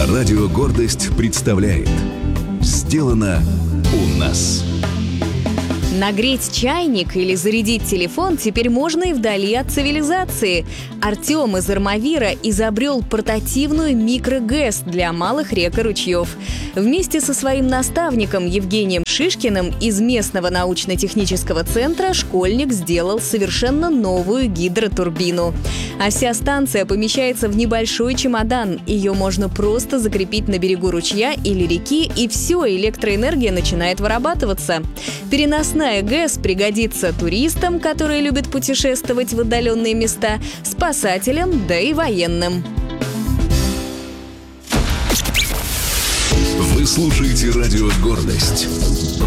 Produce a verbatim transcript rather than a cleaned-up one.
Радио «Гордость» представляет «Сделано у нас». Нагреть чайник или зарядить телефон теперь можно и вдали от цивилизации. Артем из Армавира изобрел портативную микро-ГЭС для малых рек и ручьев. Вместе со своим наставником Евгением Шишкиным из местного научно-технического центра школьник сделал совершенно новую гидротурбину. А вся станция помещается в небольшой чемодан. Ее можно просто закрепить на берегу ручья или реки, и все, электроэнергия начинает вырабатываться. Переносная ГЭС пригодится туристам, которые любят путешествовать в отдаленные места, спасателям, да и военным. Вы слушаете радио «Гордость».